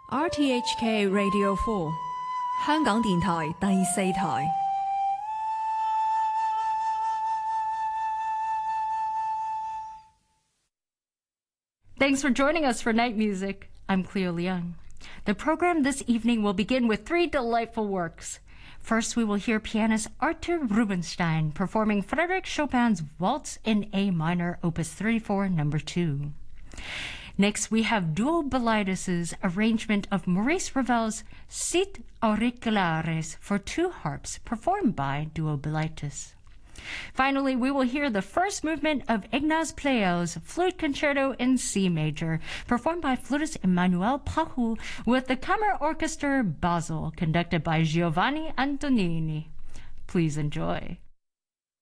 RTHK Radio 4香港電台第四台。 Thanks for joining us for Night Music. I'm Cleo Leung. The program this evening will begin with three delightful works. First, we will hear pianist Artur Rubinstein performing Frédéric Chopin's Waltz in A minor, Opus 34, number 2. Next, we have Duo Bilitis' arrangement of Maurice Ravel's Sit Auriculares for two harps, performed by Duo Bilitis. Finally, we will hear the first movement of Ignaz Pleyel's Flute Concerto in C major, performed by flutist Emmanuel Pahou with the Kammer Orchestra Basel, conducted by Giovanni Antonini. Please enjoy.